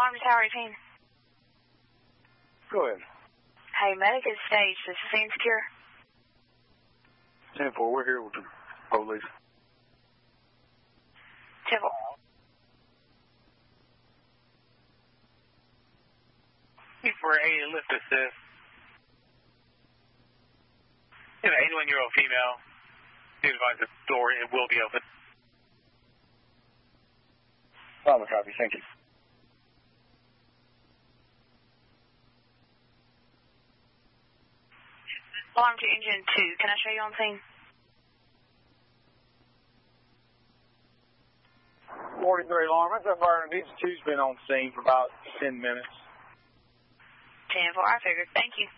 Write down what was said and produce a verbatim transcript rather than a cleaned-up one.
Alarm to Tower eighteen. Go ahead. Hey, medic is staged. Is the scene secure? ten four, we're here with the police. ten four. For a lift assist. An eighty-one-year-old female. Please advise the door, it will be open. Solid copy, thank you. Alarm to engine two. Can I show you on scene? forty-three alarm. That's up fire. Engine two's been on scene for about ten minutes. ten four, I figured. Thank you.